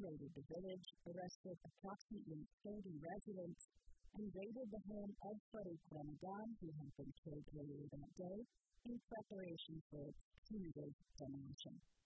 raided the village, arrested approximately 30 residents, and raided the home of Farouk Ramadan, who had been killed earlier that day, in preparation for its punitive demolition.